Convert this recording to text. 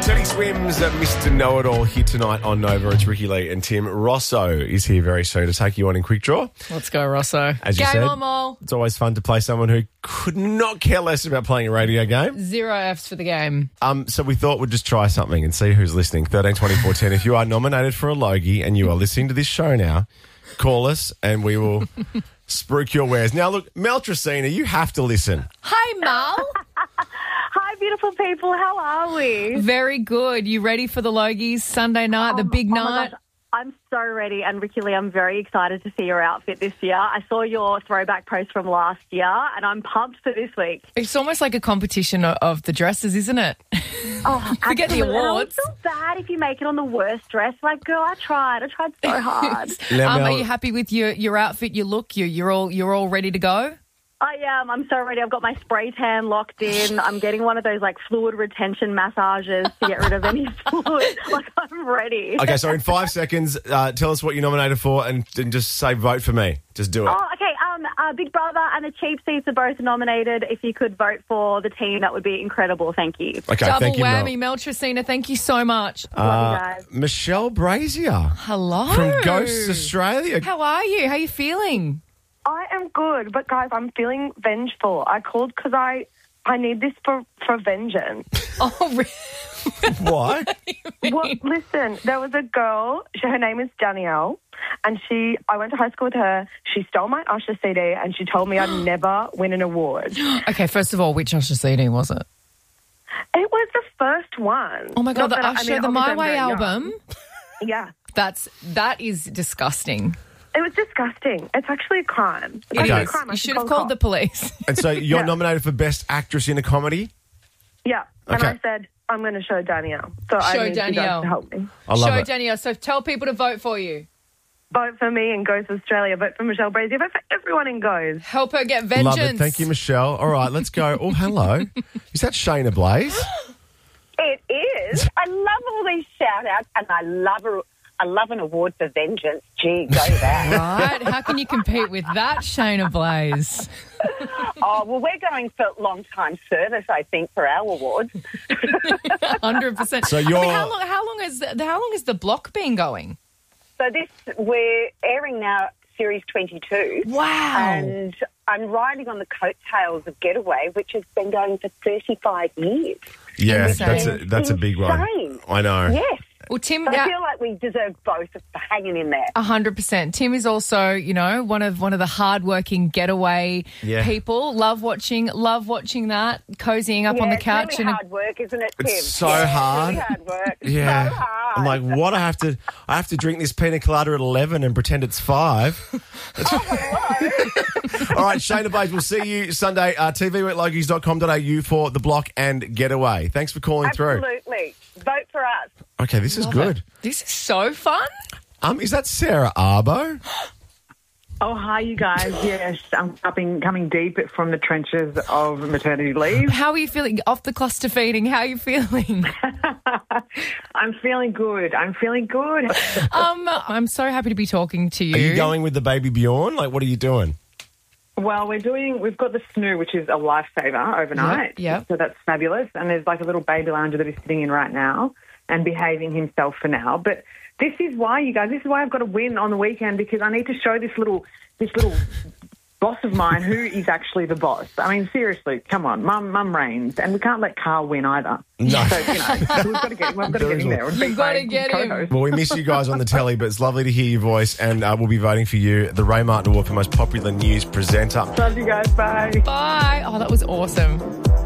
Teddy Swims, Mr. Know-It-All here tonight on Nova. It's Ricky Lee and Tim Rosso is here very soon to take you on in Quick Draw. Let's go, Rosso. As you Game said, on, Mole. it's always fun to play someone who could not care less about playing a radio game. 0 Fs for the game. So we thought we'd just try something and see who's listening. 13 24 10. If you are nominated for a Logie and you are listening to this show now, call us and we will spruik your wares. Now, look, Mel Tracina, you have to listen. Hi, Mal. Hi, beautiful people. How are we? Very good. You ready for the Logies Sunday night, the big my night? gosh, I'm so ready. And Ricky Lee, I'm very excited to see your outfit this year. I saw your throwback post from last year and I'm pumped for this week. It's almost like a competition of the dresses, isn't it? Oh, Forget the absolutely. And I awards. feel bad if you make it on the worst dress. Like, girl, I tried so hard. Now, Mel, Are you happy with your outfit, your look? You're all ready to go? I am. I'm so ready. I've got my spray tan locked in. I'm getting one of those like fluid retention massages to get rid of any fluid. Like, I'm ready. okay, so in 5 seconds, tell us what you're nominated for and just say vote for me. Just do it. Oh, okay. Big Brother and the Cheap Seats are both nominated. If you could vote for the team, that would be incredible. Thank you. Okay, Double thank you, whammy, Mel Tracina. Thank you so much. Love you guys. Michelle Brazier Hello. from Ghosts Australia. How are you? How are you feeling? I am good, but guys, I'm feeling vengeful. I called because I need this for vengeance. Oh, really? Why? Well, listen, there was a girl, her name is Danielle, and I went to high school with her. She stole my Usher CD and she told me I'd never win an award. Okay, first of all, which Usher CD was it? It was the first one. Oh, my God, Not the that Usher, the obviously My I'm Way very young. album? Yeah. That is disgusting. It was disgusting. It's actually a crime. It's Okay. actually a crime. I You should should have called the police. And so you're Yeah. nominated for Best Actress in a Comedy? Yeah. And Okay. I said, I'm going to show Danielle. So I Show need you guys Danielle. to help me. I love Show it. Danielle. So tell people to vote for you. Vote for me in Ghost Australia. Vote for Michelle Brazier. Vote for everyone in Ghost. Help her get vengeance. Love it. Thank you, Michelle. All right, let's go. Oh, hello. Is that Shayna Blaze? It is. I love all these shout-outs, and I love an award for vengeance. Gee, go that. Right? How can you compete with that, Shayna Blaze? Oh, well, we're going for long-time service, I think, for our awards. 100%. So you're- how long has the block been going? So we're airing now Series 22. Wow. And I'm riding on the coattails of Getaway, which has been going for 35 years. Yeah, Insane. that's a big one. Insane. I know. Yes. Well, Tim, So I feel like we deserve both for hanging in there. 100%. Tim is also, one of the hardworking Getaway Yeah. people. Love watching that, cozying up on the couch. It's really hard work, isn't it, Tim? It's so hard. Really hard work. Yeah. So hard. I'm like, what? I have to drink this pina colada at 11 and pretend it's 5. All right, Shayna Blaze, we'll see you Sunday, tv@logies.com.au for The Block and Getaway. Thanks for calling through. Absolutely. Vote for us. Okay, this is good. This is so fun. Is that Sarah Arbo? Oh, hi, you guys. Yes, I'm coming deep from the trenches of maternity leave. How are you feeling? Off the cluster feeding, how are you feeling? I'm feeling good. I'm so happy to be talking to you. Are you going with the baby Bjorn? Like, what are you doing? Well, we've got the snoo, which is a lifesaver overnight. Yep. So that's fabulous. And there's like a little baby lounger that he's sitting in right now and behaving himself for now. But this is why, you guys, I've got to win on the weekend, because I need to show this little boss of mine who is actually the boss. I mean, seriously, come on, mum reigns, and we can't let Carl win either. No. So, we've got to get him there. You've got to get him. Well, we miss you guys on the telly, but it's lovely to hear your voice, and we'll be voting for you, the Ray Martin Award for Most Popular News Presenter. Love you guys. Bye. Bye. Oh, that was awesome.